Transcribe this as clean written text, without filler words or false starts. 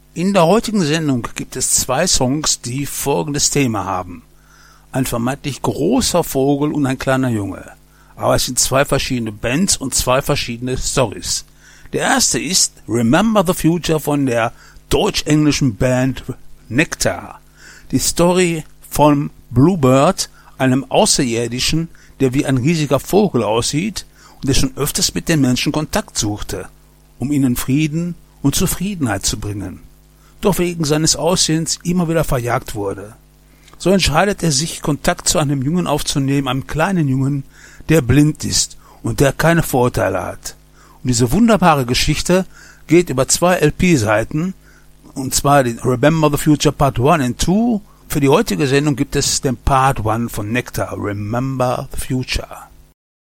In der heutigen Sendung gibt es 2 Songs, die folgendes Thema haben. Ein vermeintlich großer Vogel und ein kleiner Junge. Aber es sind 2 verschiedene Bands und 2 verschiedene Stories. Der erste ist Remember the Future von der deutsch-englischen Band Nectar. Die Story von Bluebird, einem Außerirdischen, der wie ein riesiger Vogel aussieht und der schon öfters mit den Menschen Kontakt suchte, um ihnen Frieden und Zufriedenheit zu bringen, doch wegen seines Aussehens immer wieder verjagt wurde. So entscheidet er sich, Kontakt zu einem Jungen aufzunehmen, einem kleinen Jungen, der blind ist und der keine Vorurteile hat. Und diese wunderbare Geschichte geht über 2 LP-Seiten, und zwar die Remember the Future Part 1 und 2. Für die heutige Sendung gibt es den Part 1 von Nectar, Remember the Future.